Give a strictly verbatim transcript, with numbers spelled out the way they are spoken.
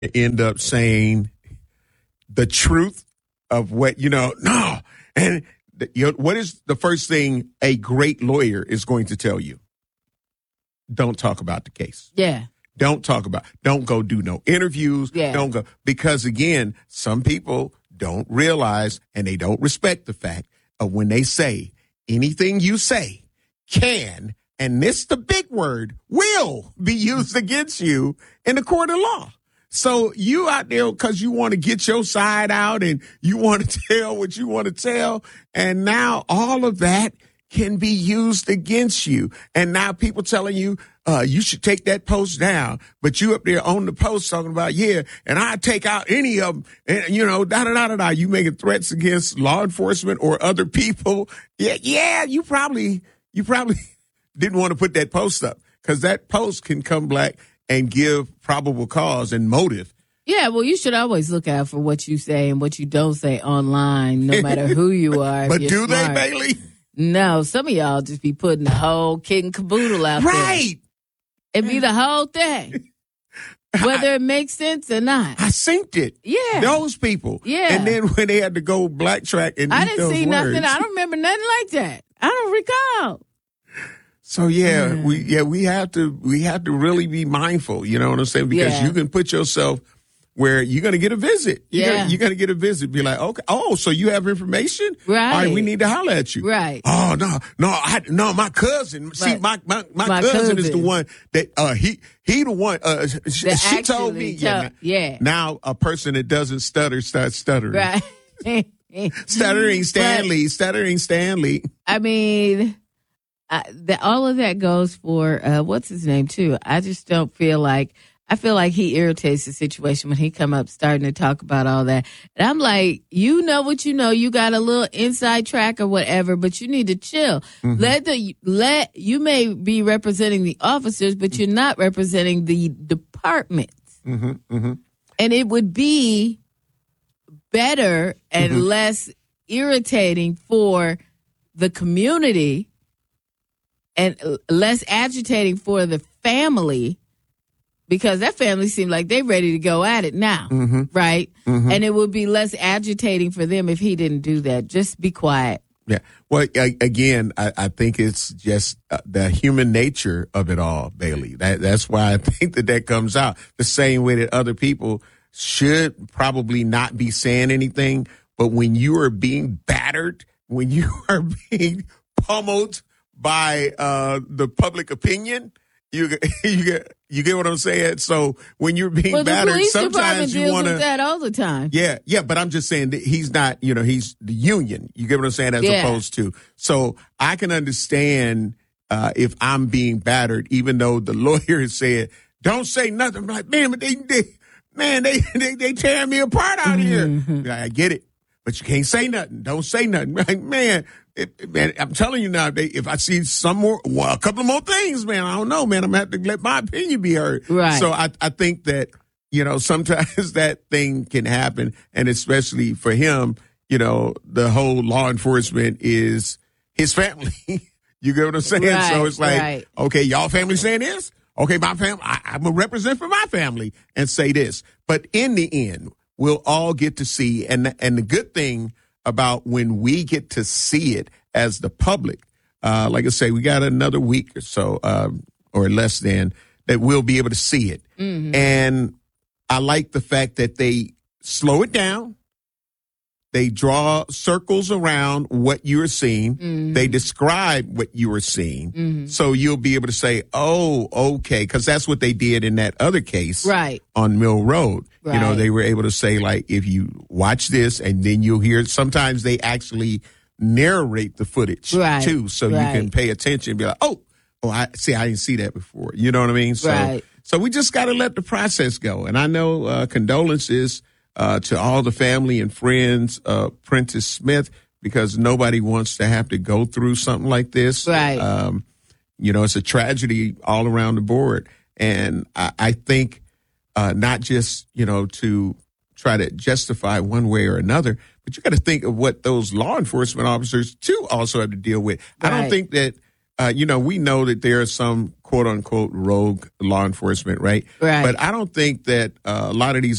end up saying the truth of what, you know, no. And the, you know, what is the first thing a great lawyer is going to tell you? Don't talk about the case. Yeah. Don't talk about, don't go do no interviews. Yeah. Don't go, because again, some people don't realize and they don't respect the fact of when they say anything you say can, and this the big word, will be used against you in the court of law. So you out there because you want to get your side out and you want to tell what you want to tell. And now all of that can be used against you. And now people telling you, uh, you should take that post down. But you up there on the post talking about, yeah, and I take out any of them. And, you know, da da da da da. You making threats against law enforcement or other people. Yeah, yeah, you probably, you probably didn't want to put that post up because that post can come back and give probable cause and motive. Yeah, well, you should always look out for what you say and what you don't say online, no matter who you are. But do smart. they, Bailey? No, some of y'all just be putting the whole kit and caboodle out there. Right. It be the whole thing, whether it makes sense or not. I synced it. Yeah. Those people. Yeah. And then when they had to go black track and I eat didn't those see words. nothing. I don't remember nothing like that. I don't recall. So yeah, Yeah. we yeah we have to we have to really be mindful. You know what I'm saying? Because Yeah. you can put yourself where you're going to get a visit. You're Yeah. gonna, you're going to get a visit. Be like, okay, oh, so you have information? Right. All right, we need to holler at you. Right. Oh no, no, I, no, my cousin. See, Right. my my, my, My cousin, is the cousin. one that uh he he the one. Uh, she, That she told actually me. tell- yeah, yeah. Now a person that doesn't stutter starts stuttering. Right. Stuttering Stanley. Stuttering Stanley. I mean, I, the, all of that goes for, uh, what's his name, too. I just don't feel like, I feel like he irritates the situation when he come up starting to talk about all that. And I'm like, you know what you know. You got a little inside track or whatever, but you need to chill. Mm-hmm. Let the, let, you may be representing the officers, but you're not representing the departments. Mm-hmm, mm-hmm. And it would be better and Mm-hmm. less irritating for the community and less agitating for the family, because that family seemed like they ready to go at it now, Mm-hmm. right? Mm-hmm. And it would be less agitating for them if he didn't do that. Just be quiet. Yeah. Well, I, again, I, I think it's just uh, the human nature of it all, Bailey. That, that's why I think that that comes out the same way that other people should probably not be saying anything. But when you are being battered, when you are being pummeled by uh, the public opinion, you you get you get what I'm saying. So when you're being Well, the battered, police department sometimes you deals want with to. that all the time. Yeah, yeah, but I'm just saying that he's not. You know, he's the union. You get what I'm saying? As Yeah. opposed to, so I can understand uh, if I'm being battered, even though the lawyer has said, "Don't say nothing." I'm like, man, but they, they man, they they they tearing me apart out here. Mm-hmm. Like, I get it, but you can't say nothing. Don't say nothing. Like, man. It, man, I'm telling you now, they, if I see some more, well, a couple of more things, man, I don't know, man, I'm going to have to let my opinion be heard. Right. So I, I think that, you know, sometimes that thing can happen. And especially for him, you know, the whole law enforcement is his family. You get what I'm saying? Right, so it's like, right. okay, y'all family saying this? Okay, my family, I, I'm going to represent for my family and say this. But in the end, we'll all get to see. And, and the good thing about when we get to see it as the public, uh, like I say, we got another week or so, uh, or less than, that we'll be able to see it. Mm-hmm. And I like the fact that they slow it down. They draw circles around what you're seeing. Mm-hmm. They describe what you are seeing. Mm-hmm. So you'll be able to say, oh, okay, because that's what they did in that other case Right. on Mill Road. You know, Right. they were able to say, like, if you watch this and then you'll hear, sometimes they actually narrate the footage Right. too. So Right. you can pay attention and be like, oh, oh, I see, I didn't see that before. You know what I mean? So, Right. so we just got to let the process go. And I know uh, condolences uh, to all the family and friends of Prentice Smith, because nobody wants to have to go through something like this. Right. Um, you know, it's a tragedy all around the board. And I, I think uh, not just, you know, to try to justify one way or another, but you got to think of what those law enforcement officers too also have to deal with. Right. I don't think that, uh, you know, we know that there are some quote unquote rogue law enforcement, right? Right. But I don't think that uh, a lot of these